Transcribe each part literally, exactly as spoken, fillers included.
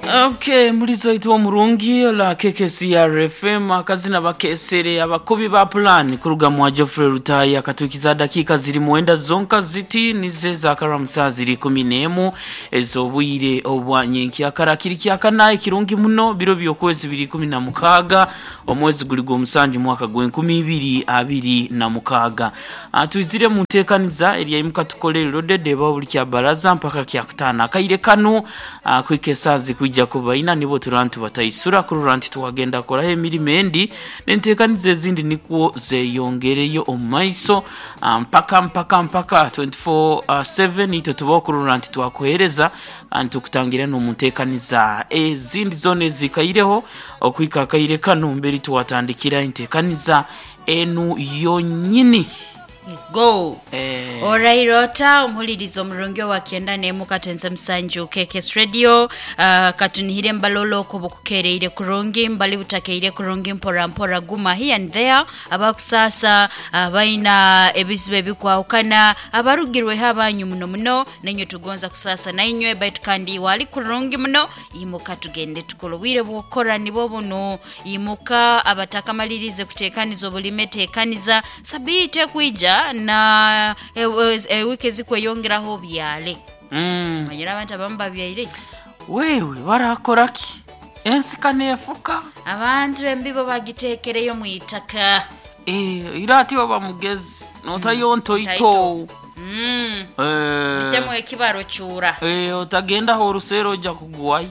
Okay, mulizo ito murungi la K K C R F M akazina bakesere abakobi ba plan kuruga mwa Geoffrey Rutayi akatukiza dakika ziri muenda zonka ziti nize za karamsa ziri kumi n'emu ezobwire obwanyenki akarakiri kyakanaye kirungi muno biro byokwezi biri kumi na mukaga omwezi guli go musanju mwaka gwe nkumi ibiri abiri na mukaga atuzire mutekaniza eriya imuka tukolero dedeba buli kya baraza mpaka kya kutana akaire kanu kwikesazi kujja kubaina nibo turantu batayisura ku ruranti twagenda kora he milimendi nentekanize zindi nikuo zeyongereyo omaiso mpaka mpaka mpaka twenty-four seven ito tuboko ruranti twakohereza antu kutangira no mutekaniza ezindi zone zikaireho okwika kaire kanu mberi twatandikira intekaniza enu yonyini go eh. Orairota umulirizo murungyo wakienda nemu katenza msanju K K S Radio uh, katunihire mbalolo kubukukereire kurungi mbali utakeire kurungi mpora mpora guma here and there abakusasa abaina uh, ebizibe bikwa ukana abarugirwe habanyu muno muno nenyo tugonza kusasa na inywe baitu kandi wali kurungi muno imuka tugende tukolowire bukora nibo buno imuka abataka malirize kutekanizo bulimete kaniza sabite kuija na e, e, wiki zikwe yongeraho byale mm manyira abantu abamba byire wewe barakoraki ensikane yafuka abantu embibo bagitekereyo muitaka eh irati baba mugezi notayonto ito mm eh bitemo ekibaro cyura eh utagenda ho rusero jya kugwayo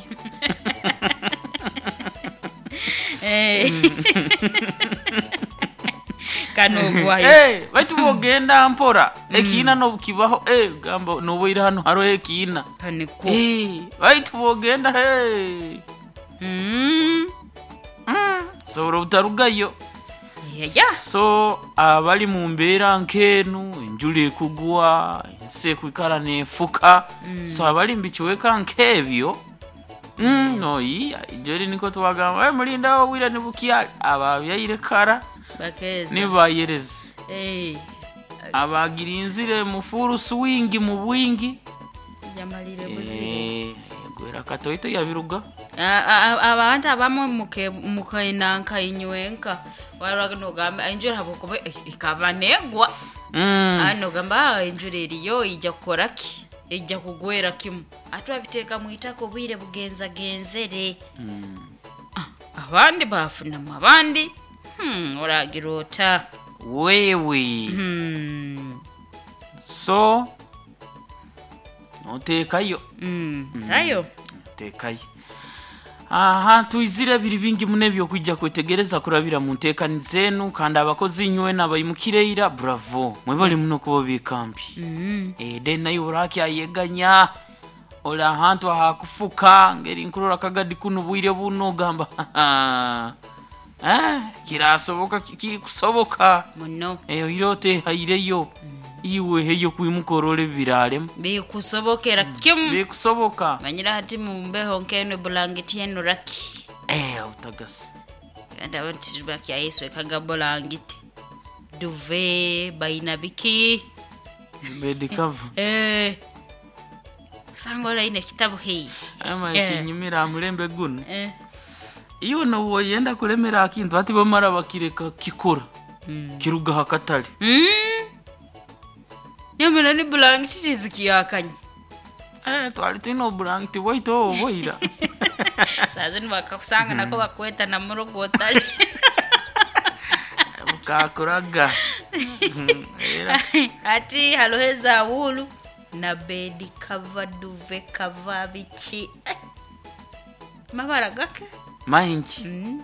eh kanogwayo eh baitu bogenda mpora mm. ekina no kibaho eh gambo no boira hano haro ekina paniko eh baitu bogenda hey mm mm so rutarugayo yeah so abali mu mbera nkenu injule kugwa se kwikara nefuka mm. so abali mbichweka nkebyo mm no iya ijori niko twagamba eh mulinda wira nibukiya ababyayire kara bakeza ni bayereze eh abagirinzire mufuru swingi mu bwingi yamalire buzire eh gwera katoito yabiruga abantu abamwe muke mukainanka inywenka waragno gamba injura habuko ikabanegwa mm ano gamba injura iriyo ijya koraki ijya kugwera kimu atwabiteka muitako bwire bugenza genzere mm abandi bafuna mu abandi Hmm, oragirota wewe hmm so notekayo mm tayo tekayo aha tuizire biri bingi munebyo kujja kwetegereza kurabira mu ntekanizenu kandi abakozi nywe nabayimukireira bravo mwebali muno kubo bikambi mm eh den nayo uraki ayeganya ola hantu hakufuka ngeri nkurura kagadi kuno bwire buno gamba ah kirasoboka kikusoboka muno eh irote haireyo mm. iwe heyo kwimukorole birarem bikusobokera kim bikusoboka manyira hati mumbeho nkene bulangiti eno raki eh utagasi anda wanti baki ayeswe kaga bulangiti duve baina biki medical eh sangola ine kitabu hii ama eh. kinyimira mulembe gun eh iyo no woyenda kuremera akintu ati bomara bakireka kikora mm. kiruga hakatali mm nyamena ni blanket zikiyakanye eh twali tino blanket boito boira sazeni bakakusanga nako bakweta na murogotali bukakuraga era ati haloheza wulu na bedi cover duve cover bichi mabara gake maingi mm.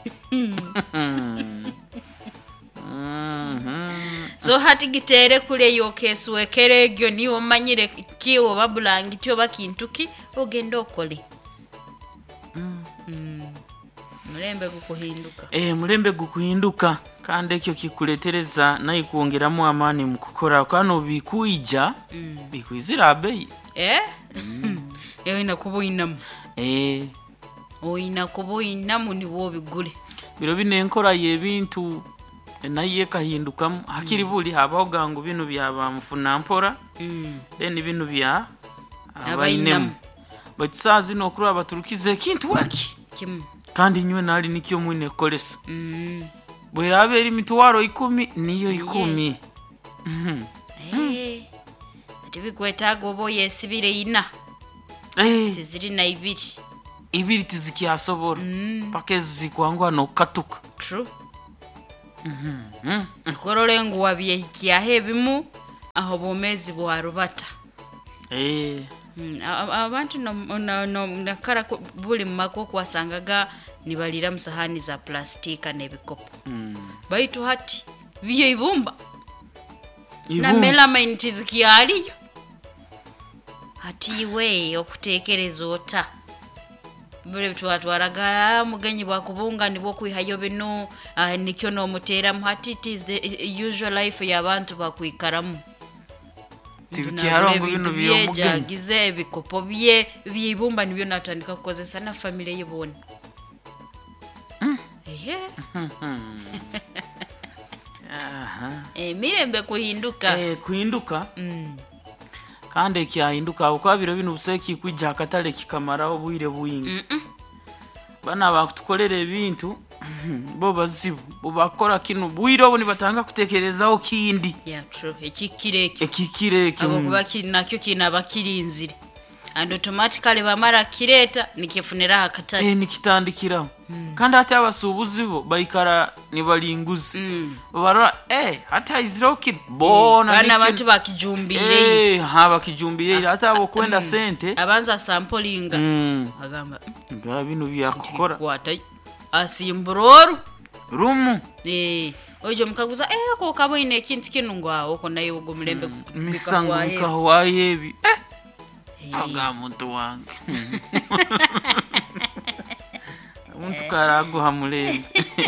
mm-hmm. so hati gitere kule yokeswe keregyo niwo manyire kiwo babulangiti oba kintuki ogenda okole mm. mm. mulembe gukuhinduka eh mulembe gukuhinduka kandi ekyo kikuletereza nayi kuongeramu amani mukukora kano bikuija mm. bikuizira bei eh mm. yo ina kuboinamu eh oina kuboinamu ni wo bigule biro bine nkora yebintu naye kahindukamu hakiri buli habaho gangu bino byaba mfuna mpora mm. then bino bya abainemu bakisazi no kuri abaturukize kintu waki kim kandi nywe nali nikyo mwine kolesa mm bwerabe eri mitwaro ikumi niyo ikumi mhm eh ati bikwetaga obo yesibire ina eh tiziri na ibiri ibiri tizikiasobora mm. pakezi kwangwa no katuka true mhm mm. korolengu wabye hikia hebimu aho bomezi bwarubata eh mm. abantu no no, no nakara buli mako kwasangaga nibalira musahani za plastika nebikopo mm. baitu hati biye ibumba Ibumba. na melamine tizikialiyo hati we okutekereza ota bule bitwatu araga mugenyi bakubunga nibo kwihayo bino uh, nikyo no mutera muhati it is the usual life y'abantu bakwikaramu tibikiharongo bino biyo mugenyi jagize bikopo bye byibumba nibyo natandika kukozesa na family yibone mm. ehe aha eh mirembe kuhinduka eh kuhinduka mm. kandi kyahinduka ukwabiro bino buseki kwijja akatale kikamaraho buire buyingi mm -mm. bana bakutukolera ebintu bo bazibu bo bakora kino buire bo nibatanga kutekerezaho kindi yeah true ekikireke ekikireke abo kuba kinakyo kinabakirinzire and automatically bamara kireta nikifunira akatale eh nikitandikira mm. kandi hata abasubuzi bo bayikara nibalinguzi mm. barora eh hata izroki bona bana abantu bakijumbire eh ha bakijumbire hata abo kwenda sente abanza samplinga mm. agamba nga bino byakukora kwata asimbroru rumu eh ojo mkaguza eh ko kaboine kintu kinungo aho ko nayo go mulembe mm. misango bikawaye ebi eh aga muntu wange muntu karago hamulembe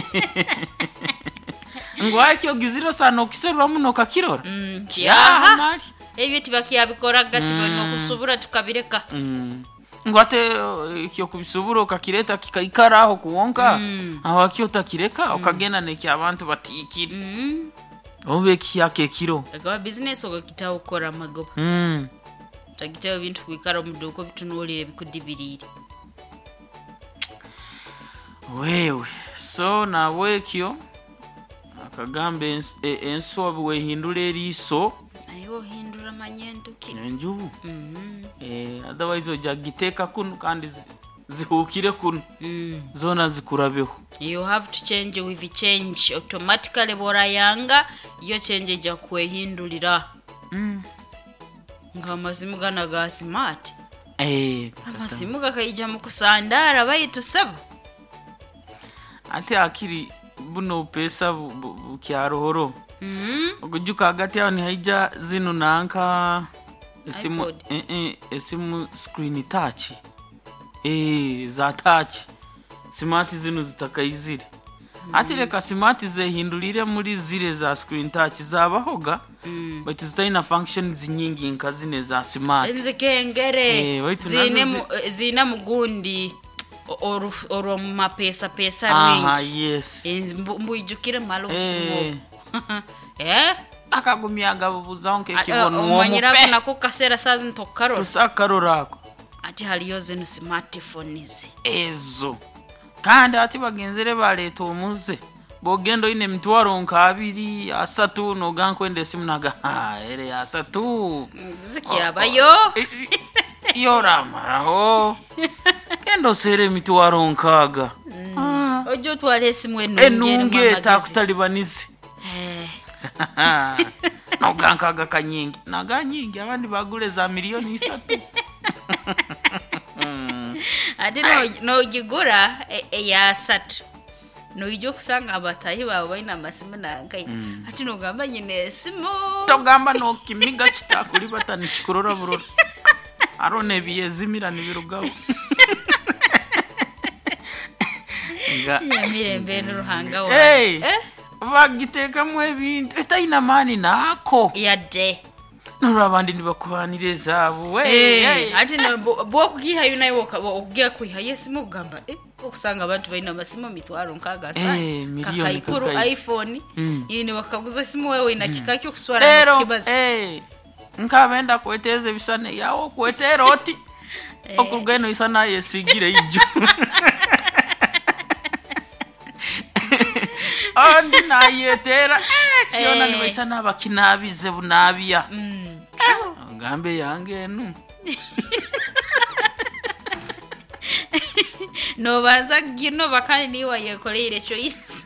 ngwakyo giziro sana okiserwa muno kakirora mm. kyaha mali ebyo tibakiyabikora gati mm. bano kusubura tukabireka mm. ngwate kyo kubisubura kakireta kikaikaraho kuwonka mm. aho akyo takireka mm. okagena neki abantu batikira mm. obe kiyake kiro aga business okakitaho ukora magoba mm. tagitaho bintu kwikara muduko bitunulire bikudibirire wewe so na wekyo akagambe ens, e, enso bwe hindura eriso ayo hindura manyenduki enjubu mhm eh otherwise ojagiteka kuno kandi zihukire kuno mm. zona zikurabeho you have to change with the change automatically bora yanga iyo change ja kwehindurira mm. ngamazimu gana ga smart eh amasimu gakayija mu kusandara bayitusaba ati akiri buno pesa bukyarohoro mhm okujuka hagati aho ni haija zino nanka esimu eh eh esimu screen touch eh za touch smart zino zitakayizire mm. ati reka smart zehindurire muri zire za screen touch zabahoga mm. but zitaina functions nyingi nkazine za smart nzikengere eh, zine mu, zina mugundi or or mapesa pesa ring ah yes mbuyijukire malo usimo eh akagumya gabubuza onke kibono wo manyira kuna ko kasera sazi ntokaro tusakarorako ati haliyo zino smartphones ezo kandi ati bagenzere baleto umuze bogendo ine mitwaro nkabiri asatu no gankwende simunaga ere asatu zikiyabayo yoramaraho kendo sere mitwaro nkaga mm. ojo twale simwe nunge takutalibanize eh no gankaga kanyingi naga nyingi abandi bagule za milioni isatu ati no no gigura e, e ya satu no ijo kusanga abatahi babo baina masimu nankai mm. ati no gamba nyine simu to gamba no kimiga kitakuri batani kikorora buroro arone biyezimira nibirugaho nga yamirembe n'uruhanga wa hey, eh bagiteka mwe bintu etaina mani nako yade nurabandi nibakubanire zabo we hey, hey. ati no bo kugiha yunaye wokugiya kuyiha yesimu gamba eh okusanga abantu baina masimu mitwaro nkaga tsani hey, milioni kakuru iPhone mm. yini wakaguza simu wewe ina kikaki kuswara no kibazi eh nkabenda kweteze bisane yawo kwetera oti okugeno isa naye sigire ijo andi nayetera siona ni isa nabakinabize bunabia ngambe yange enu no baza gino bakani ni wayekoleire choice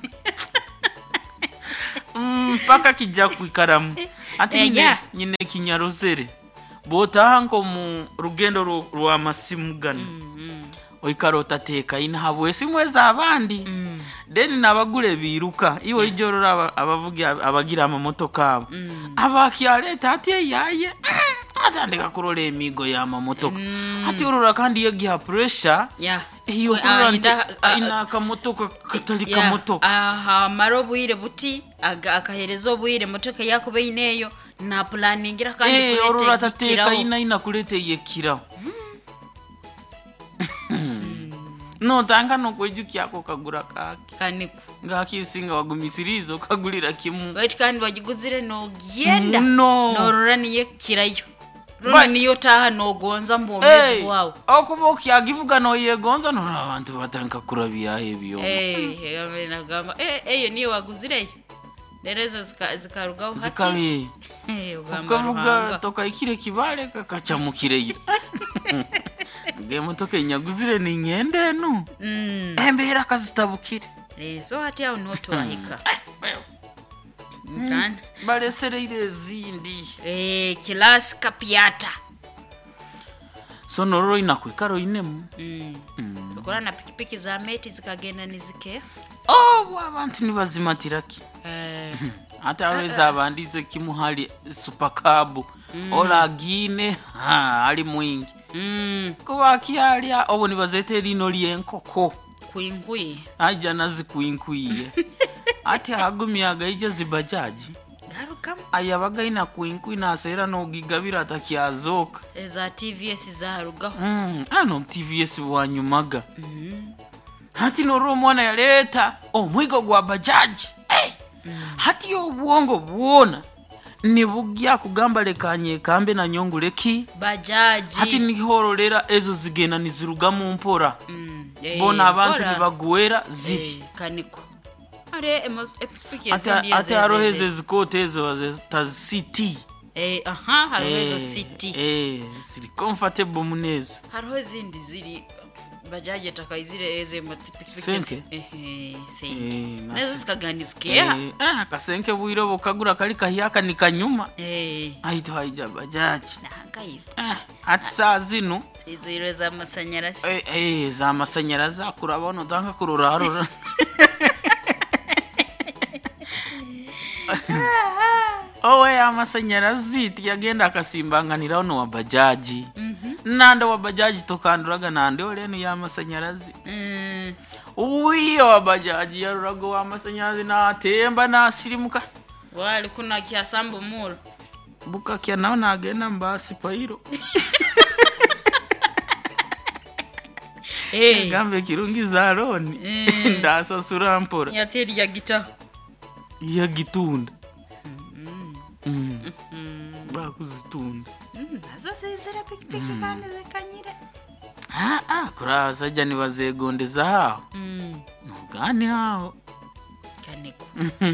mm paka kijja kwikaramu ati Eh, nyine yeah. nyine kinyarozere botahanko mu rugendo ru- rwa masimugano oikarota teka ina habwe simweza abandi deni nabagure biruka iwe ijorora aba- abavugi abagira amamotoka abo abakyaleta ati yaye atandika kurora emigo ya amamotoka ati urura kandi yegiha pressure yeah iyo Ah, kurura nti inda- ah, ina akamotoka katali yeah, kamotoka aha maro bwire buti aga- akaherezo bwire motoka yakube ineyo na planningira kandi eh urura tateka gikiraho. ina ina kuleteye kirao no tanga no kwejukia ko kagura kaki kaniko ngakisinga wagumisirizo kagulira kimu wait kandi wagiguzire no genda no no ruraniye kirayo But- ruraniyo taha no gonza mbomezi hey, wawe okubo kyagivuga no yegonza no abantu batanka kurabya hebyo eh yamwe nagamba eh eyo niyo waguzire derezo zika zikarugaho hati zikabi eh ugamba ukavuga ruhanga. toka ikire kibale kakacamukire ngemo toka inyaguzire ni nyende no mm embera kazitabukire eh so hati au noto wahika kandi balesereire zindi eh kilasi kapiata so nororo inakwikaro inemu mm ukora na pikipiki za meti zikagenda nizike oh abantu nibazimatiraki eh ate aweza abandize kimuhali supercab ola gine ha ali mwingi mm kuba kialya obo nibazete lino lyenkoko kuingui aja nazikuinkwiye ate hagumiyaga ije zibajaji garukam ayabaga ina kuinkwi nasera no gigabira atakyazoka eza T V S za rugaho mm ano T V S wanyumaga mm hati noro mwana yaleta oh mwigo gwa bajaji hey! hati obwongo bwona nibugya kugamba lekanye kambe na nyonguleki bajaji hati nihorolera ezo zigena niziruga mu mpora mm eh, bona abantu bora. nibaguera ziri eh, kaniko are emo epiki ate ezindi ate aroheze zikote ezo taziti eh aha harohezo city eh ziri comfortable muneza haroho zindi ziri bajaji takaizire eze matipiki Senke? eh eh senke Eh, nasi- nazo zikaganizikeha eh ah kasenke bwiro bukagura kali kahiyaka nikanyuma eh aito haija bajaji nakayo ah ati saa zino iziro za masanyarazi eh eh za masanyarazi akurabona tanga kururarura owe amasanyarazi tiyagenda akasimbanganira no wa bajaji mhm nanda wa bajaji tokanduraga nande olenu ya masanyarazi mm uyo wa bajaji yarurago wa masanyarazi na temba na sirimuka wali kuna kiasambo muro buka kya nao nagenda mbasi pairo eh gambe kirungi za roni Mm. ndasasura mpora yateri ya gita ya gitunda mm mm. mm bakuzitunda nazo zizira pikipiki kandi zikanyire ah ah kura sajja nibazegondeza hao mm nugani hao kaniko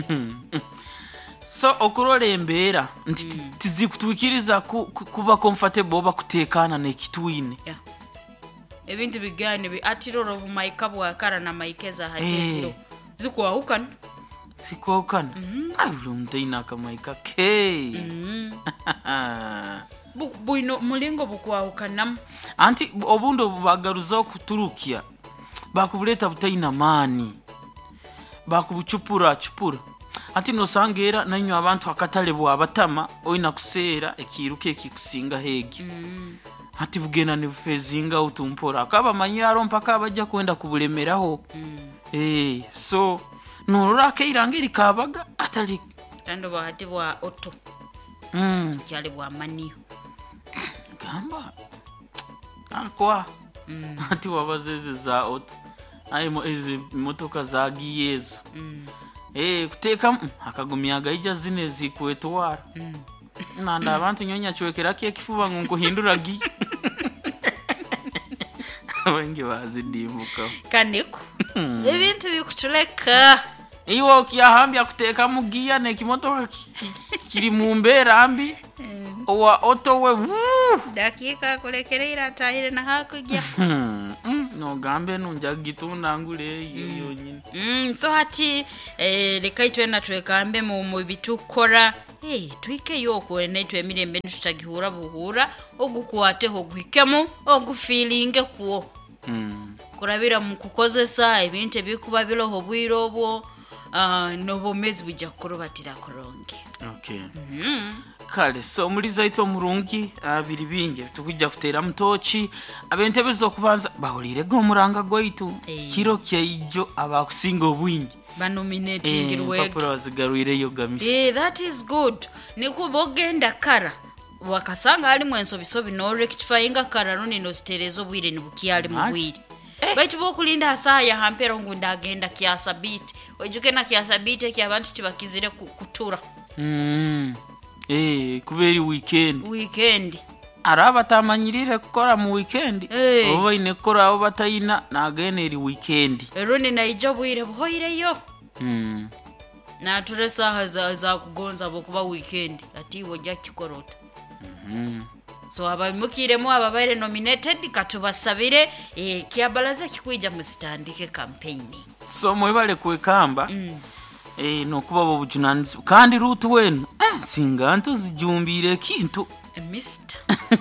so okurora embera nti Mm. tizikutwikiriza ku- ku- kuba comfortable bakutekana nekitwine ya ebintu bigane bi atiroro bumaika bwakara na maikeza hateziro Eh. zikuwahukana sikokana ayulo mutaina kamaika ke mm Bu- buino mulingo bukuwahukanamu anti obundo bagaruza kuturukia bakubuleta butaina mani bakubuchupura chupura ati nosangera nanyo abantu akatale bwa batama oina kusera ekiruke kikusinga hegi mm ati bugena ne fezinga utumpora akaba manyaro mpaka bajja kwenda kubulemeraho mm eh so norora keirangiri kabaga atali tando bahati bwa oto mm kyali bwa maniyo gamba akwa mm ati wabazeze za auto aimo ezi motoka za giyezo mm eh kuteka mm, akagumiyaga ija zine zikwetwara mm nanda abantu nyonya chwekera ki ekifuba ngunkuhindura gi abangi bazidimbuka kaniko ebintu bikutuleka iwo kiyahambya kuteeka mugiya nekimotoka kiri mu mbeera mbi owa otowe dakika kulekereira atahire na hakujya no gambe nunja gitunda ngule iyo nyine mm so hati eh lekai twena twekambe mu mu bitukora eh twike yoko netwe emirembe tutagihura buhura ogukwateho gwikemu ogufeelinge kuo mm kurabira mu kukozesa ebintu bikuba biroho bwirobwo ah no bomezi bujja kurobatira koronge okay mm kale so muri zaito murungi abiri binge tukujja kutera mutochi abentebe zo kubanza bahulire go muranga goitu Hey. kiro kyaijo abakusinga obwingi ba nominating eh irweg papura wazigaruire yo gamisi eh that is good nikubogenda kara wakasanga ali mwenso bisobi no rectifying kara none no sterezo bwire ni bukiyali mu bwire baitu bokulinda asaya hampero ngunda agenda kiasa beat ojuke na kiasa beat ki abantu tibakizire kutura mm eh kuberi weekend weekend araba tamanyirire kukora mu weekend Hey. oba inekora abo batayina nageneri weekend erone na ijobwire boire yo mm na turesa za, za kugonza bokuba weekend ati wojja kikorota mhm so abamukiremo ababaire nominated katubasabire eh kiabalaza kikwija mustandike campaign so mwebale kwekamba mm. eh no kuba bo bujunanisi kandi rutu wenu eh singanto zijumbire kintu a mister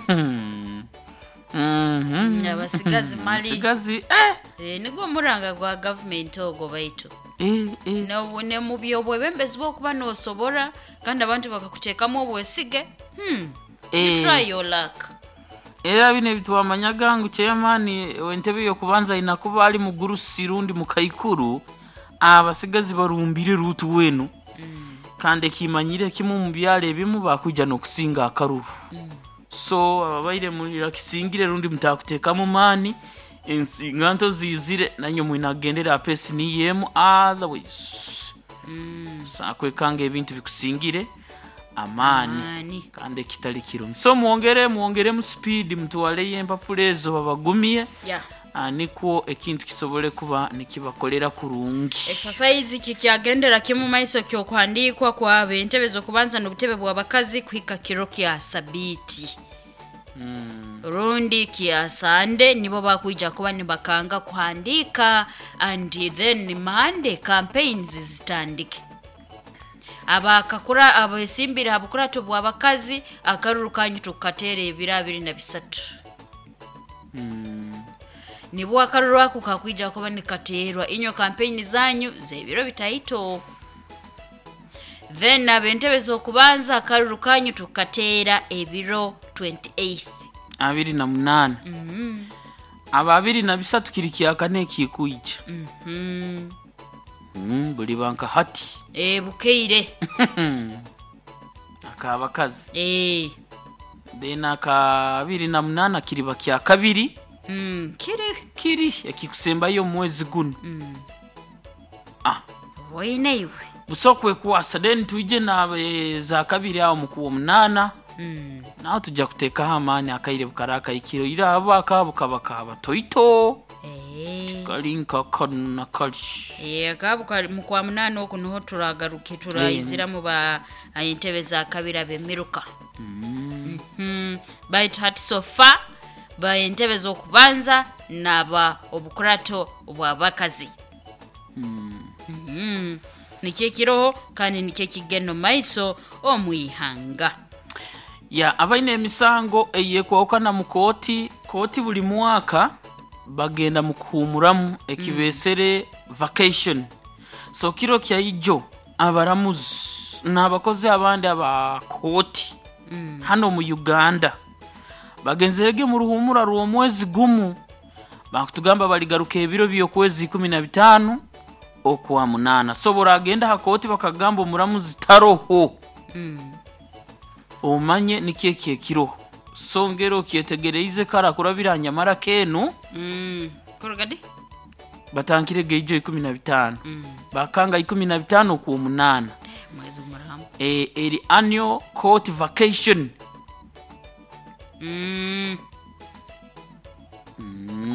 mhm abasigazi mali sigazi eh eh nigo muranga gwa government ogo baitu eh eh no ne mubyo bwebembezi bokuba no sobora kandi abantu bakakuchekamo obwesige hmm Eh. try your luck era bine bitwamanyagangu chairman wentebe yo kubanza inakuba ali mu gurusi rundi mu kayikuru abasigazi barumbire rutu wenu mm. kandi kimanyire kimu mu byale bimu bakuja no kusinga akaruru mm. so ababaire muri rakisingire rundi mutakuteka mu mani ensinganto zizire nanyo mwinagendera pesi ni yemu otherwise mm. sakwe kange ebintu bikusingire amani Amani. kandi kitali kirumi so muongere muongere mu speed mtuwale yempapulezo babagumie yeah aniko ekintu kisobole kuba nikibakolera kurungi exercise kikyagendera kimu maiso kyo kwandikwa kwa abentebe zo kubanza no butebe bwa bakazi kwika kiro kya sabiti mm. rundi kya sande nibo bakuija kuba nibakanga kwandika and then Monday campaigns zitandike abakakura abesimbira abukura to bwa bakazi akaruru kanyu tukatere ebirabiri na bisatu mm. nibo akaruru ako kakwija kuba nikaterwa inyo campaign zanyu zebiro bitaito then abentebe zo kubanza akaruru kanyu tukatera ebiro twenty-eighth abiri na munana mhm ababiri na bisatu kirikiya kane kikuija mhm mm buli banka hati eh bukeire akabakazi eh then akabiri na munana kiriba kya kabiri mm kiri kiri yakikusemba yo mwezi guno mm ah wainaiwe busokwe kuwasa then tuje na za kabiri aho mukuwo munana mm naho tujja kuteka hamani akaire bukaraka ikiro ira abaka bukabaka batoito eh kalinka kana kali eh kabuka mukwa munana okuno turagaruke turayizira mu ba intebe za kabira bemiruka mm. mhm bite hat sofa ba intebe zo kubanza naba obukurato obwa bakazi mm. mhm nike kiroho kandi nike kigeno maiso omwihanga ya abaine emisango eye kwokana mu koti koti buli mwaka bagenda mu kuhumuramu ekibesere mm. vacation so kiro kya ijo abaramuzi nabakoze abandi aba koti mm. hano mu Uganda bagenzerege mu ruhumura ruwo mwezi gumu bakutugamba baligaruke ebiro byo kwezi kumi na bitanu okuwa munana so boragenda hakoti bakagamba muramuzi taroho mm. omanye nikiye kiye kiroho so ngero kietegereize kara kurabiranya mara kenu mm kurugadi batankire gejo kumi na bitanu mm. bakanga kumi na bitanu ku munana mwezi muramu eh eri annual court vacation mm mm.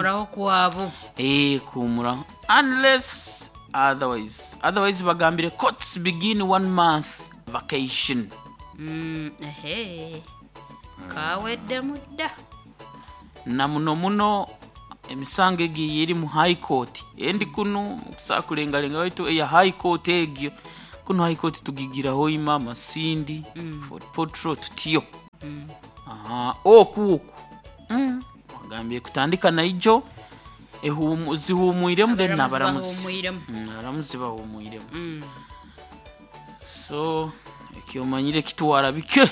kumuraho kwabo eh kumuraho unless otherwise otherwise bagambire courts begin one month vacation. mm ehe kawedde mudda na muno muno emisango egi yiri mu high court endi kuno kusakulengalenga waitu ya high court egyo kuno high court tugigira hoima masindi mm. Fort Potro tutio mm. aha okuku mm bagambye kutandika na ijo ehumu zihumuire mu den nabaramuzi nabaramuzi bahumuire mm. So ekiyomanyire kitwara bike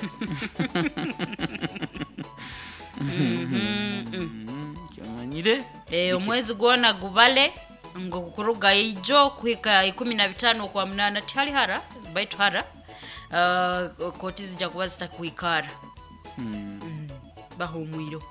kyomanyire eh omwezi gwona gubale ngo kuruga ijo kuhika ikumi na bitano kwa mnana tali hara baitu hara uh, koti zija kuba zitakuikara mm. mm. bahumuiro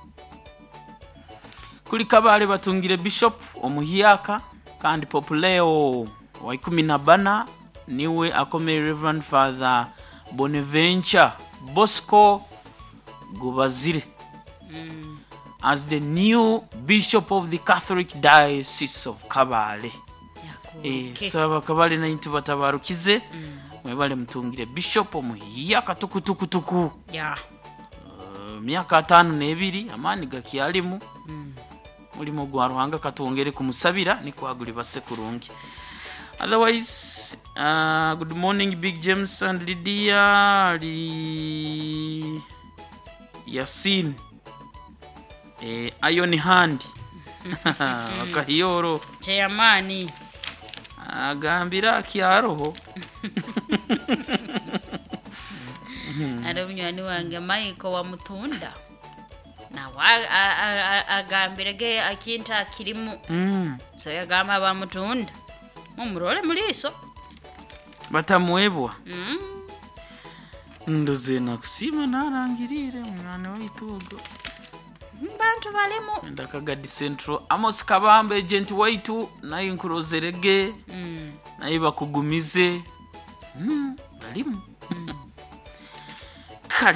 kuli kabale batungire bishop omuhiyaka kandi populeo wa ikumi na bana niwe akome Reverend Father Bonaventure Bosco Gubazire mm. as the new bishop of the Catholic Diocese of Kabale. Eh saba Kabale na intu batabarukize mm. mwebale mtungire bishop omuhiyaka tukutukutuku yeah. uh, myaka tano nebiri amani gakiyalimu mm. mulimo gwa Ruhanga katongere kumusabira ni kwaguli basekurungi. Otherwise, uh, good morning Big James and Lydia, Li Yasin, eh, Iron Hand, Wakahiyoro, Chayamani, Agambira Kiaroho. Arabunywani wange Michael wa Mutunda. Na wa agambira ge akinta akirimu. Mm. So yagamba ba Mutunda. Mumurole muliso batamwebwa mm. ndoze nakusima narangirire mwana waitugo bantu balimo ndakagadi Central Amos Kabamba agent waitu nayo inkurozerege mm. nayo bakugumize mm. balimo mm. kali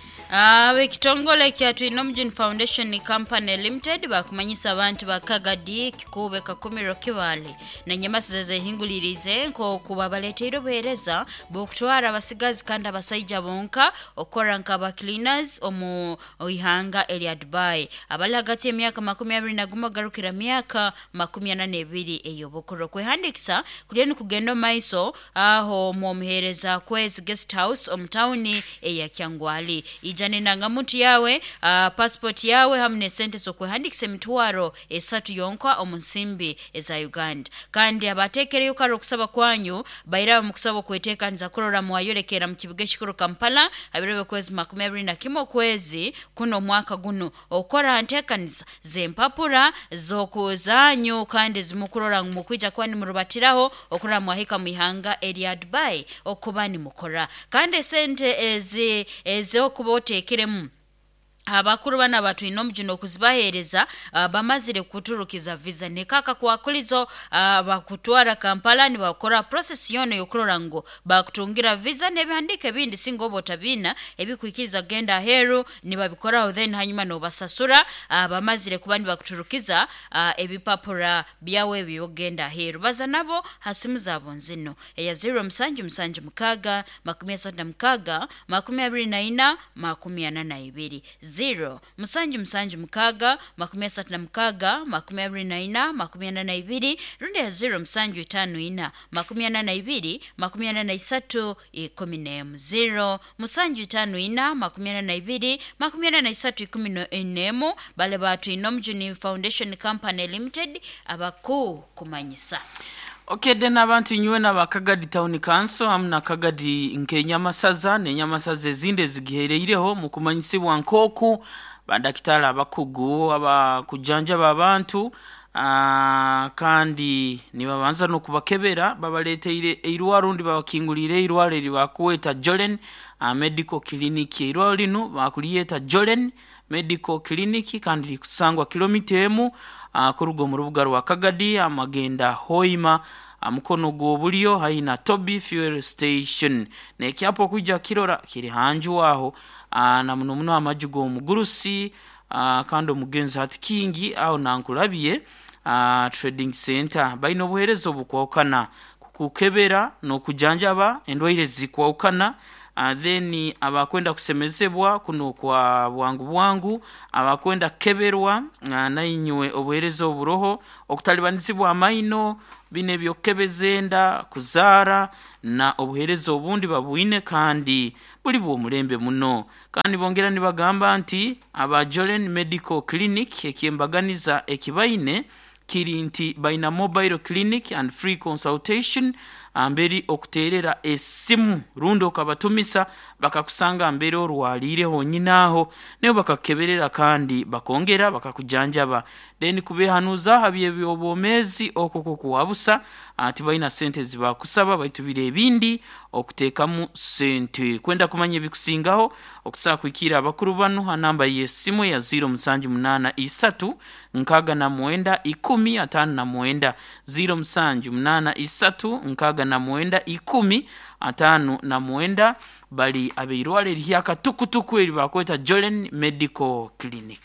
abe kitongole kya Twinomjin Foundation Company Limited bakumanyisa abantu bakagadi kikube kakomero kibale na nyamasi ze hingulirize nko kuba baletero bereza bokutwara abasigazi kandi abasajja bonka okora nka ba cleaners omu oyihanga eri Dubai abalagati emyaka makumi abiri na gumu garukira myaka makumi ana na ebiri eyobokoro kwehandikisa kuleni kugendo maiso aho mu muhereza kwezi guest house omtowni eya Kyangwali jane nangamuntu yawe uh, passport yawe hamne sente zo kwehandikisa emitwaro esatu yonka omunsimbi eza Uganda kandi abatekere yukaro okusaba kwanyu bayira mu kusaba kwetekanza kurora mwayolekera mu kibuga kikuru Kampala abirebe kwezi makumi abiri na kimwe kwezi kuno mwaka guno okora ntekaniza zempapura zokuzanyu kandi zimukurora mu kwija kwani murubatiraho okura mwahika muhanga area Dubai okubani mukora kandi sente ezi ezi okubote ekiremu abakuru bana batu inomjino kuzibahereza uh, bamazire kuturukiza visa nekaka kwa kulizo uh, bakutwara Kampala ni bakora process yono yokurora ngo bakutungira visa nebandike bindi singobo tabina ebikuikiriza genda heru ni babikora then hanyuma no basasura uh, bamazire kubani bakuturukiza uh, ebipapura byawe byogenda heru baza nabo hasimu zabo nzino eya zero msanju msanju mkaga makumi asatu na mkaga makumi abiri na ina makumi ana na ibiri zero musanju musanju mkaga makumi asatu na mkaga makumi abiri na ina makumi ana na ibiri runde ya zero musanju itanu ina makumi ana na ibiri makumi ana na isatu ikumi nemu zero musanju itanu ina makumi ana na ibiri makumi ana na isatu ikumi nemu bale batu Inomjuni Foundation Company Limited abaku kumanyisa. Okay, then abantu nywe na bakagadi town council amna kagadi nkenyamasaza ne nyamasaze zinde zigihereireho mu kumanyisibwa nkoku badakitala abakugu abakujanja babantu ah kandi nibabanza no kubakebera babaleteire eirwarundi babakingulire irware libakuweta Jolen a medical clinic irwaro lino bakuliyeta Jolen medical clinic kandi likusangwa kilomita emu uh, kurugo mu rubuga rwa Kagadi amagenda Hoima amukono go bulyo haina Toby fuel station nekyapo kujja kirora kiri hanju waho uh, na muno muno amajugo mugurusi uh, kandi omugenzi hati King au nankulabiye uh, trading center baina obuherezo bukwawukana kukebera n'okujanjaba endwaire zikwawukana. Uh, then abakwenda kusemezebwa kuno kwa bwangu bwangu abakwenda keberwa uh, nainywe obuherezo oburoho okutalibanizibwa amaino bine byokebezenda kuzara na obuherezo obundi babuine kandi buli bwo mulembe muno. Kandi bongera nibagamba nti aba Jolen Medical Clinic ekiembaganiza ekibaine kiri nti baina mobile clinic and free consultation amberi okuterera esimu rundo kabatumisa bakakusanga mbere orwalire honyinaho ne bakakeberera kandi bakongera bakakujanjaba. Then kubehanuza habye byobomezi okoko kuwabusa ati baina sente zibakusaba baitubire ebindi okutekamu sente kwenda kumanya bikusingaho okusa kwikira abakuru bano ha namba yesimu ya zero musanju munana isatu nkaga na mwenda ikumi atanu na mwenda zero musanju munana isatu nkaga na mwenda ikumi atanu na mwenda bali abeirwale lihaka tukutuku eri bakweta Jolen Medical Clinic.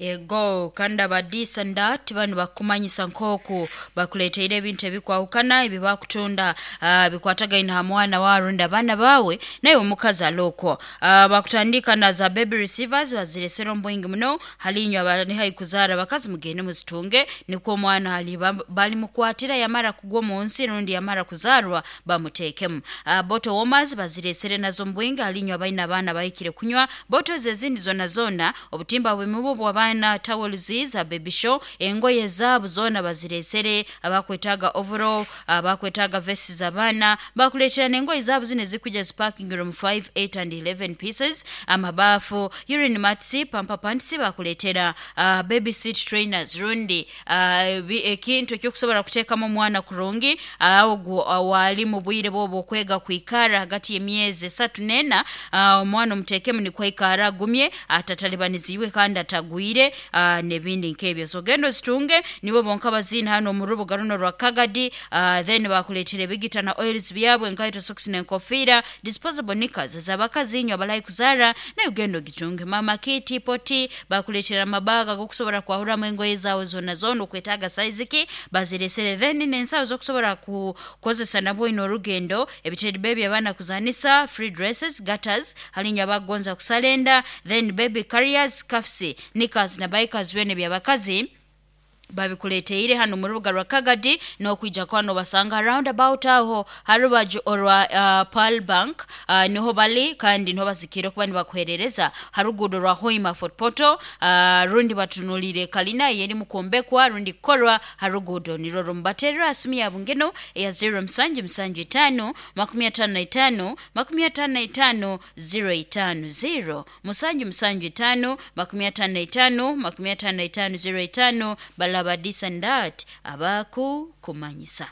Ego kanda badisa ndati banu bakumanyisa nkoko bakuleteire ebintu ebikwawukana ebibakutunda uh, bikwataga ina mwana warunda bana bawe naye omukazi aloko uh, bakutandika na za baby receivers baziresero mbwingi muno halinywa bani haikuzara bakazi mugene muzitunge niko mwana hali bali mukwatira yamara kugwa munsi rundi yamara kuzarwa bamutekemu. Uh, boto warmers baziresere nazo mbwingi halinywa baina bana bayikire kunywa boto zezindi zona zona obutimba bwemubo bwabana towels za baby show engoye zabu zona baziresere abakwetaga overall abakwetaga vests za bana bakuletera nengoye zabu zine zikuja sparking room five, eight and eleven pieces amabafu urine mats pampa pants bakuletera uh, baby seat trainers rundi uh, ekintu kyokusobora kutekamo mwana kurungi awo uh, wali mu bwire bobo kwega kwikara hagati y'emyezi esatu nena uh, mwana mutekemu ni kwikara gumye atatalibaniziwe kandi atagwire uh, nebindi nkebyo so gendo zitunge nibo bonka bazina hano mu rubuga runo rwa Kagadi uh, then bakuletera bigita na oils byabwe nkaito socks n'enkofira disposable knickers zabakazi nyo balayi kuzara na ugendo gitunge mama kiti poti bakuletera mabaga gokusobora kwahura mwengoye zawo zona zono kwetaga size ki baziresere then nensawo zokusobora kukozesa nabo ino rugendo ebitedi baby abana kuzanisa free dresses gutters halinya bagonza kusalenda then baby carriers cuffs knickers na bikers bene byabakazi babikuleteire hano mu rubuga rwa Kagadi no kwijja kwano basanga round about aho harubaje orwa uh, Pearl Bank uh, niho bali kandi niho bazikire kubani bakwerereza harugudo rwa Hoima Fort Poto uh, rundi batunulire kalina yeri mukombekwa rundi korwa harugudo niroro mbatera asimi ya bungeno ya zero msanju msanju tano makumi atano na tano makumi atano na tano zero itano zero msanju msanju tano makumi atano na tano makumi atano na tano zero itano bala badisa ndat abaku kumanyisa.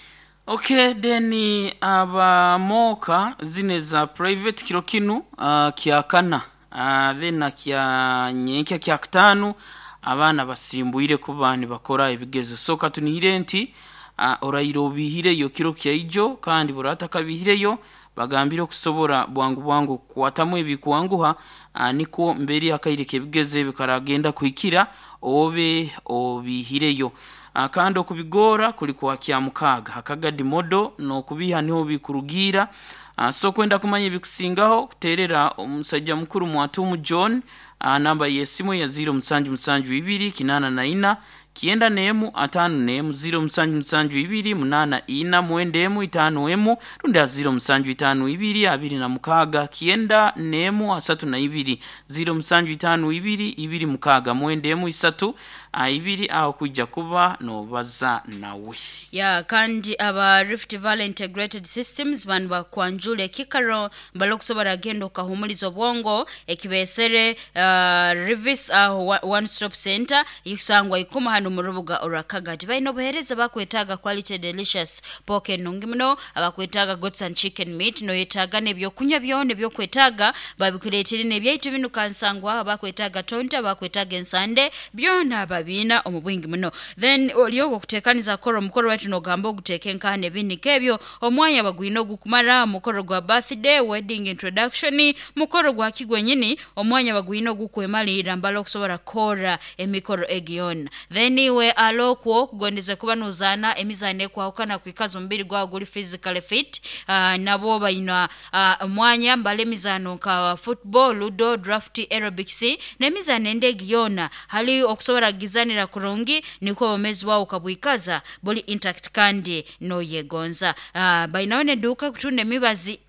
Okay, deni aba moka zine za private kilo kinu uh, kia kana uh, then kia nyenkia kia kitanu abana basimbuire kubani bakora ibigezo soka tunihire nti uh, orayiro bihire yo kilo kia ijo kandi burata kabihire yo bagambire kusobora bwangu bwangu kwatamu ebikuanguha uh, niko mberi akaireke bigeze bikaragenda kuikira obe obihireyo uh, kandi okubigora kuli kwa kya mukaga Akagadi modo no kubiha niho bikurugira uh, so kwenda kumanya bikusingaho kuterera omusajja mukuru Mwatumu John uh, namba yesimu ya zero musanju musanju ibiri kinana na ina kienda nemu atanu nemu zero musanju musanju ibiri munana ina mwendemu itanu emu runda zero musanju itanu ibiri abiri na mukaga kienda nemu asatu na ibiri zero musanju itanu ibiri ibiri mukaga mwendemu isatu ibiri aho kujja kuba no baza nawe ya kandi aba Rift Valley Integrated Systems ban bakwanjule kikaro balokusobora gendo kahumulizo bwongo ekibesere uh, Rivis uh, one stop center yusangwa ikuma hano mu rubuga ora Kagadi baino bohereza bakwetaga quality delicious poke nungimno abakwetaga goats and chicken meat no yetaga nebyo kunya byone byo kwetaga babikuletire nebyo itu binu kansangwa bakwetaga tonta bakwetaga ensande byona babi bina omubwingi muno then oliyo kutekaniza koro mukoro wetu no gambo guteke nkane bini kebyo omwanya bagwino gukumara mukoro gwa birthday wedding introduction mukoro gwa kigwenyini omwanya bagwino gukwemalira mbalo kusobora kora emikoro egiona then iwe alokwo kugondeze kuba nuzana emizane kwa ukana kwikazo mbiri gwa guli physically fit uh, nabo bayina uh, omwanya mbale mizano ka football ludo draft aerobics nemizane ndegiona hali okusobora gizanira kurungi niko omezi wao kabwikaza boli intact kandi no yegonza uh, bayinaone duka kutunde mibazi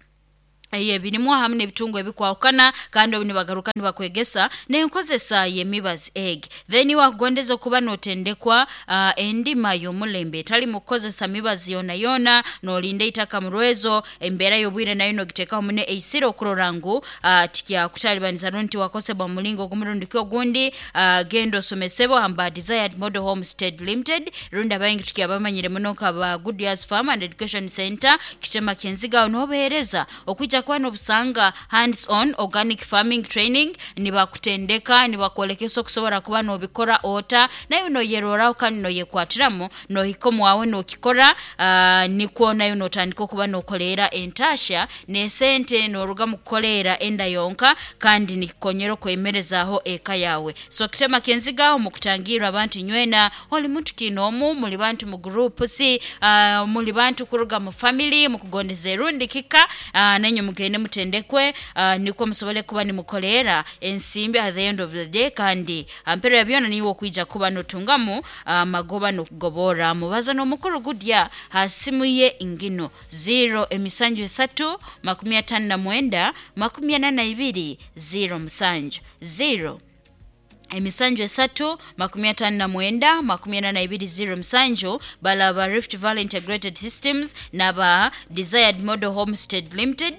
Aye birimwa hamwe bitungo ebikwakana kandi obuni bagaruka nibakwegesa nenkozesa ye mibazi egg then wagondeza kuba notendekwa uh, endima yo mulembe tali mukozesa mibazi yona yona no linde itaka murwezo embera yobwire nayo no giteka omune eisiro kurorangu uh, tikya kutalibaniza nonti wakose ba mulingo kumurundikyo gundi uh, gendo somesebo hamba Desired Model Homestead Limited runda bayingi tikya bamanyire munoka ba Good Years Farm and Education Center kitema kenziga onobereza okuja kwa nobusanga hands on organic farming training niba kutendeka niba kuolekesa okusobora kuba no bikora ota nayo no yerora kandi no yekwatiramu no hikomo wawe no kikora uh, nikuona yo notandiko kuba no kolera entasha ne sente no ruga mukolera enda yonka kandi nikonyero kwemerezaho eka yawe so kitema kenziga omukutangira abantu nywena oli muntu kinomu muli bantu mu group si uh, muli bantu kuruga mu family mukugondeze rundi kika uh, nanyo mugende mutendekwe uh, niko musobole kuba ni mukolera ensimbi at the end of the day kandi ampero yabyona niwo kwija kuba notungamu uh, magoba no kugobora mubaza no mukuru gudya hasimuye ingino zero emisanju esatu makumi atano na mwenda makumi ana na ibiri zero msanju zero emisanju esatu makumi atano na mwenda makumi ana na ibiri zero msanju bala ba Rift Valley Integrated Systems na ba Desired Model Homestead Limited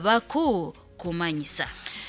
abaku kumanyisa.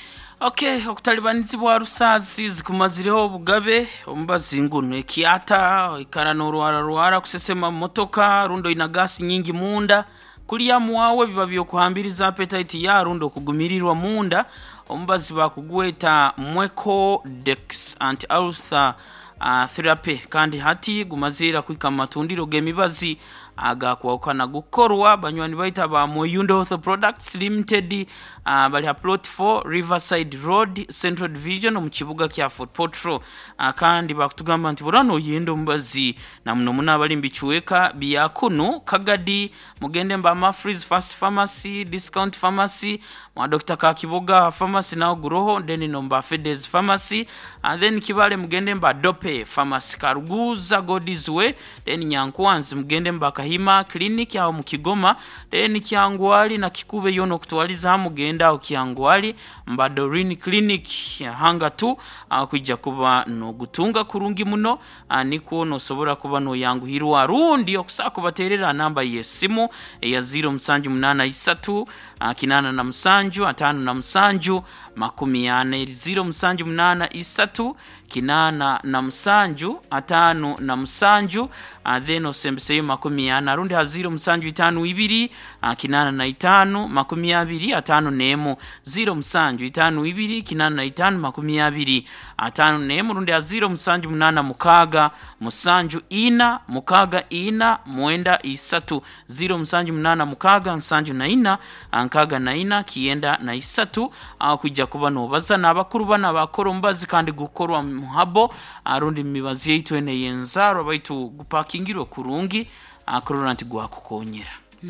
Okay, okutalibanizibwa rusazi zikumazireho bugabe ombazinguno ekiata ikarano ruara ruara kusesema motoka rundo ina gasi nyingi munda kulia muwawe biba byo kuhambiriza appetite ya rundo kugumirirwa munda ombazi bakugweta mweko dex anti ulcer uh, therapy kandi hati gumazira kwika matundiro gemibazi aga kwaukana gukorwa banywani baita ba Moyundo Health Products Limited uh, bali ha plot four Riverside Road Central Division omukibuga kya Fort Portro uh, kandi bakutugamba nti burano yendo mbazi na muno muna bali mbichuweka biyakuno kagadi mugende mba Mafriz Fast Pharmacy Discount Pharmacy mwa Doctor Kakiboga Pharmacy na Guroho then nomba Fedes Pharmacy and then kibale mugende mba Dope Pharmacy Karuguza Godizwe then Nyankwanzi mugende mba Kahima Clinic ya Mukigoma then Kiangwali na Kikube yono kutwaliza mugenda ukiangwali mba Dorini Clinic hanga tu kuja kuba no gutunga kurungi muno niko no sobora kuba no yangu hirwa rundi okusako baterera namba yesimu ya zero msanju munana isatu kinana na msanju atano na msanju makumi ane zero msanju munana isatu kinana na msanju atano na msanju then osembese makumi ane rundi ha zero msanju itanu ibiri kinana na itanu makumi abiri atano nemo zero msanju itanu ibiri kinana na itanu makumi abiri atano nemo rundi ha zero msanju munana mukaga musanju ina mukaga ina mwenda isatu zero msanju munana mukaga msanju na ina ankaga na ina kienda na isatu akuja kuba no baza nabakuru bana bakorombazi kandi gukorwa muhabo arundi mibazi yitu ene yenzaro baitu gupakingirwa kurungi akoranti gwa kukonyera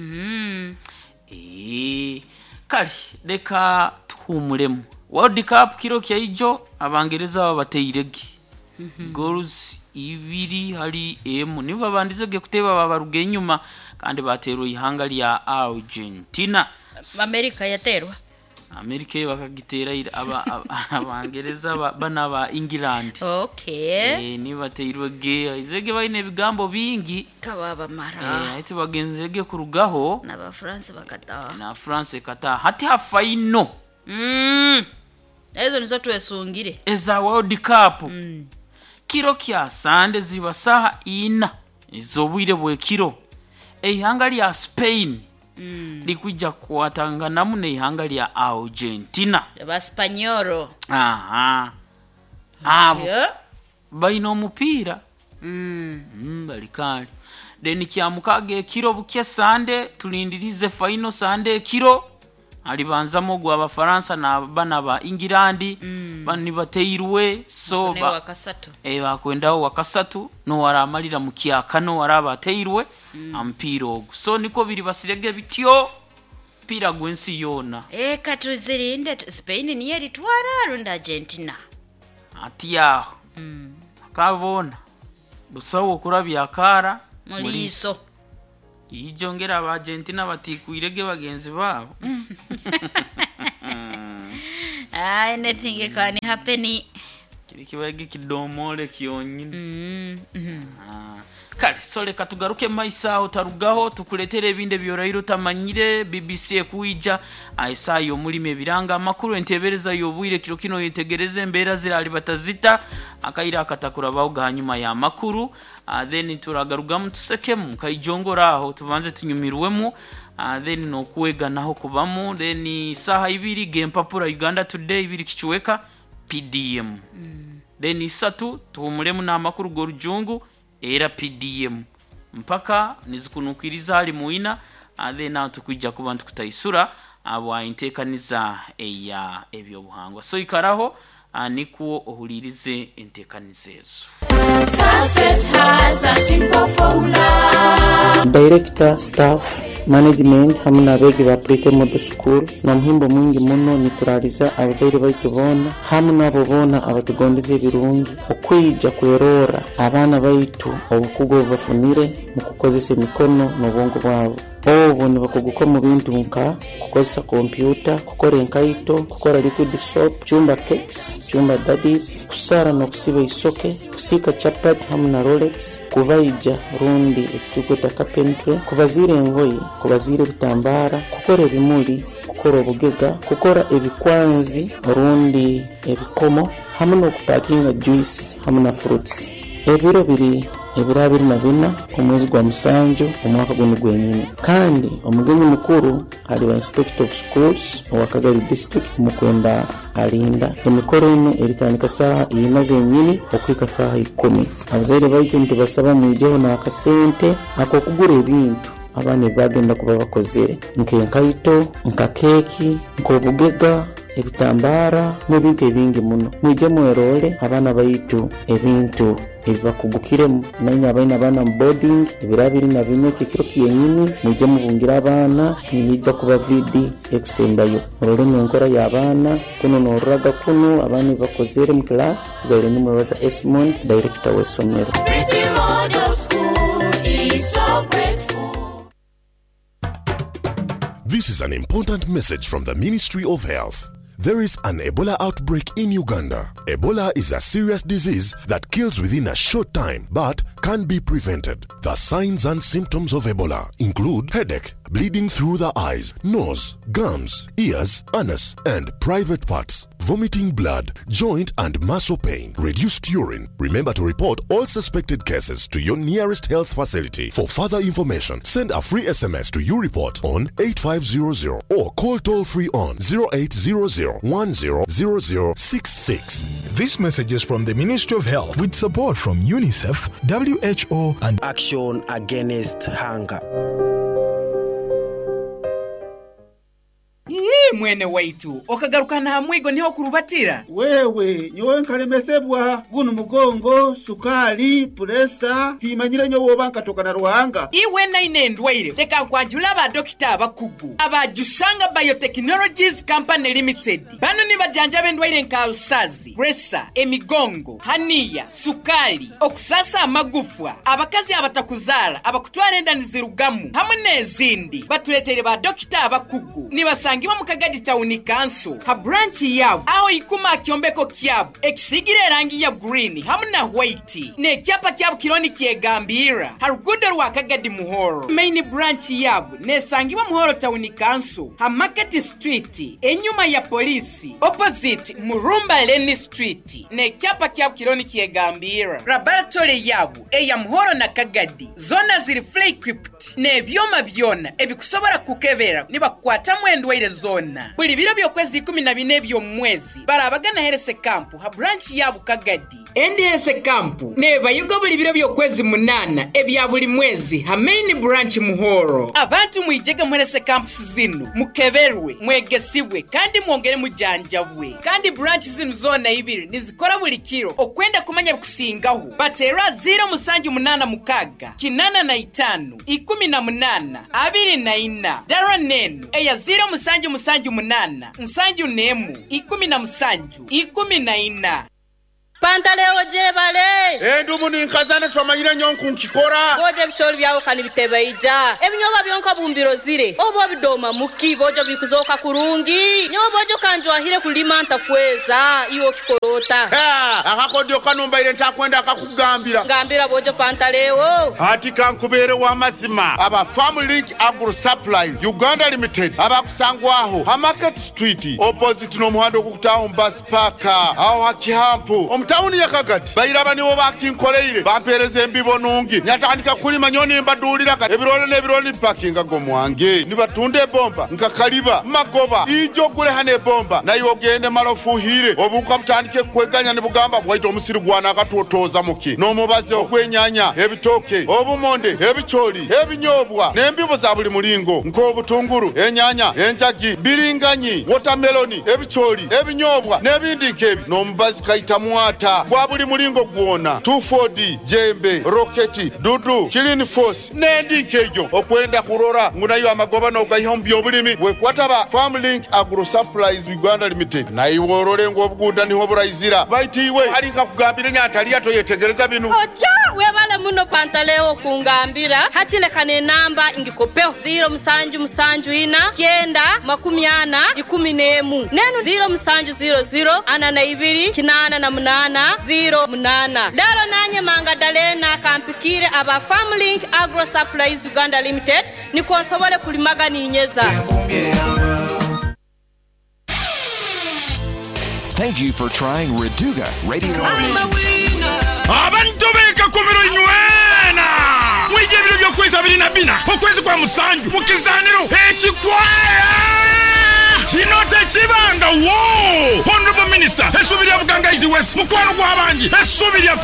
mhm eh kali deka tuhumuremu World Cup kiro kya ijo abangereza babateirege mm-hmm. goals ibiri hari emu niba bandizege kuteba babaruge inyuma kandi batero ihanga lya Argentina Amerika yaterwa Amerika bakagitera aba abangereza bana ba England okay eh niba teirwege izege bayine bigambo bingi kababa mara eh ati bagenzege kurugaho na ba France bakata na France kata hati hafaino mm ezo nizo twesungire eza World Cup mm. kiro kya sande ziba saha ina izobwire bwe kiro ehanga lya Spain mm. likuja kuwatanga namune ihanga lya Argentina ba Spanyolo aha abo yeah. baina omupiira mm. mm, balikali then kya mukage kiro bukya Sande tulindirize final Sande kiro alibanzamo gwa abafaransa na bana ba England mm. bani bateirwe so ba wakasatu eh bakwendaho wakasatu no waramalira mu kyaka no waraba teirwe mm. ampiro so niko biri basirege bityo pira gwensi yona eh katuzirinde Spain ni yari twara runda Argentina atiya mm. akabona busawo kurabya kara muliso yijongera aba Argentina batikuirege bagenzi babo ah anything can happen kiri kibage kidomole kyonyine mm -hmm. ah kale sole katugaruke maisa utarugaho tukuletere binde byorayiro tamanyire B B C kuija aisayo mulime biranga makuru entebereza yobwire kiro kino yetegereze mbera zirali batazita akaira akatakura bawuga hanyuma ya makuru uh, then turagarugamu tusekemu kayijongora aho tubanze tunyumirwemu uh, then no kuwega naho kubamu then saha ibiri game papura Uganda Today ibiri kichweka P D M mm. then satu tuumulemu na makuru gorujungu era P D M mpaka nizikunukiriza ali muina uh, then now tukujja ku bantu kutayisura abo intekaniza eya ebyo buhangwa so ikaraho uh, nikuo ohulirize entekanizezo. Success has a simple formula. Director, staff, management hamwe n'abegi ba Prete Model School na muhimbo mwingi muno niturariza abazaire bayitubona hamwe nabo bona abatugondeze birungi okwija kwerora abana bayitu obukugo bafunire mu kukozesa emikono n'obwongo bwabo obo ni bakuguko mu bintu nka kukozesa computer kukora enkaito kukora liquid soap chumba cakes chumba daddies kusara no kusiba isoke kusika chapati hamwe na Rolex kubaija rundi ekitukweta carpentry kubazire ngoyi kubazire bitambara kukora ebimuli kukora obugega kukora ebikwanzi rundi ebikomo hamwe no kupakinga juice hamwe na fruits ebiro biri ebirabiri na bina omwezi gwa musanju omwaka guno gwenyine kandi omugenyi mukuru ali wa inspector of schools wa Kagari district mukwenda alinda emikoro eno eritandika saha imaze nyini okwika saha ikumi abazaire bayitu ntibasaba mwijeho n'akasente ako kugura ebintu abane bagenda kuba bakozere nkenkaito nka keki nkobugega ebitambara n'ebintu ebingi muno mwije mwerole abana bayitu ebintu ebakugukiremu nanya abana abana boarding ebirabiri na bine kikiro kiyenyini mwije mubungira abana nijja kuba vidi exendayo role n'enkora y'abana kuno noraga kuno abana bakozere mu class gaire ni mwaza Esmond director wa somero. Prete Model School is so grateful. This is an important message from the Ministry of Health. There is an Ebola outbreak in Uganda. Ebola is a serious disease that kills within a short time but can be prevented. The signs and symptoms of Ebola include headache, bleeding through the eyes, nose, gums, ears, anus, and private parts, vomiting blood, joint and muscle pain, reduced urine. Remember to report all suspected cases to your nearest health facility. For further information, send a free S M S to U report on eight five zero zero or call toll free on zero eight zero zero one zero zero zero six six. This message is from the Ministry of Health with support from UNICEF, W H O and Action Against Hunger. Yee mwene waitu okagarukana hamwigo niho kurubatira wewe nyowe nkalemesebwa guno mugongo sukali presa timanyire nyo wobanka tokana ruhanga iwe na inendwaire teka kwajula aba dokita abakugu abajusanga biotechnologies company limited bano ni bajanja bendwaire nka usazi presa emigongo hania sukali okusasa amagufwa abakazi abatakuzala abakutwara endanizirugamu hamwe nezindi batuletere ba dokita abakugu ni basangiwa mu Kagadi Town Council ha branch yabo aho ikuma kyombeko kyabo ekisigire rangi ya green hamwe na white ne kyapa kyabo kironi kyegambira ha rugudo rwa Kagadi Muhoro main branch yabo ne sangiwa Muhoro Town Council ha Market Street enyuma ya polisi opposite Murumba Lane Street ne kyapa kyabo kironi kyegambira laboratory yabo eya Muhoro na Kagadi zona ziri fully equipped ne byoma byona ebikusobora kukebera niba kwata mwendwaire zone munana buli biro by'okwezi kumi na bine by'omwezi barabagana herese kampu ha branch ya Bukagadi endi herese kampu ne bayuga buli biro by'okwezi munana ebya buli mwezi ha main branch Muhoro abantu mwijege muherese kampu zino mukeberwe mwegesibwe kandi mwongere mujanjabwe kandi branch zino zona ibiri nizikora buli kiro okwenda kumanya kusingaho batera zero musanju munana mukaga kinana na itanu ikumi na munana abiri na ina daro nenu eya zero musanju musanju munana nsanju nemu ikumi na musanju ikumi na ina Pantaleo jebale Endu muni nkazana twamanyira nyonku nkikora Boje bicholi byawo kandi bitebeija Ebinyoba byonka bumbiro zire Obo bidoma muki boje bikuzoka kurungi Nyoba boje kanjwahire kulima ntakweza iyo kikorota Ha akakodyo kanumba ile ntakwenda akakugambira Ngambira boje pantaleo Ati kankubere wa mazima aba Farm Link Agro Supplies Uganda Limited aba kusangwaho ha Market Street opposite no muhando ku town bus park aho hakihampo Tauni ya Kagadi bayiraba nibo bakinkoleire bampereze embibo nungi nyatandika kulima nyoni mbadulira kati ebirole nebirole parking ngo mwange nibatunde bomba nkakaliba magoba ijo gule hane bomba nayo ogende malofuhire obuka mutandike kweganya nibugamba bwaito omusiri gwana akatotoza muki no mubaze okwenyanya ebitoke obumonde ebicholi ebinyobwa nembibo za buli mulingo nko obutunguru enyanya enjagi biringanyi watermelon ebicholi ebinyobwa nebindi kebi no mubazi kaitamu kwa buli mulingo gwona two forty jembe roketi dudu killing force nendi kejo okwenda kurora ngunayo amagoba no gayihombyo bulimi we kwataba Farm Link Agro Supplies Uganda Limited na iworore ngo obguda niho burayizira baitiwe alinga kugambira nyatali ato yetegereza binu Oja webale muno pantaleo kungambira hatile kane namba ingikopeo zero musanju musanju ina kienda makumiana ikumi nemu nenu zero musanju zero zero anana ibiri kinana na munana zero munana daro nanye manga dalena kampikire aba Farm Link Agro Supplies Uganda Limited ni konsobole kulimaga ninyeza. Thank you for trying Reduga Radio. Abantu beka kumiro nywena mwije biro byo kwezi abiri na bina okwezi kwa musanju mukizaniro ekikwaya Chinote chibanga wo Honorable Minister esubiri ya Buganga izi West mukwano kwa abanji esubiri ya